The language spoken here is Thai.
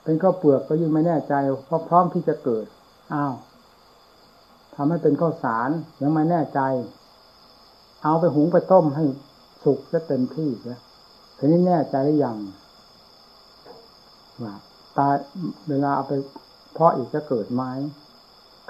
เป็นข้าวเปลือกก็ยิ่งไม่แน่ใจเพราะพร้อมที่จะเกิดอ้าวทำให้เป็นข้าวสารยังไม่แน่ใจเอาไปหุงไปต้มให้สุกซะเต็มที่นะทีนี้แน่ใจหรือยังว่าตายเวลาเอาไปเพาะอีกจะเกิดไหม